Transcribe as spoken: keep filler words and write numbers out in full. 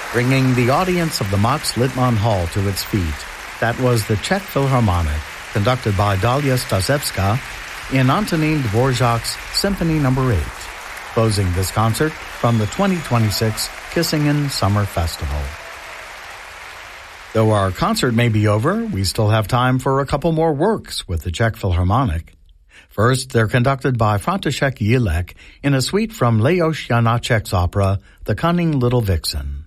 bringing the audience of the Max Littmann Hall to its feet. That was the Czech Philharmonic, conducted by Dalia Stasevska in Antonin Dvorak's Symphony Number eight, closing this concert from the twenty twenty-six Kissingen Summer Festival. Though our concert may be over, we still have time for a couple more works with the Czech Philharmonic. First, they're conducted by František Jílek in a suite from Leos Janáček's opera, The Cunning Little Vixen.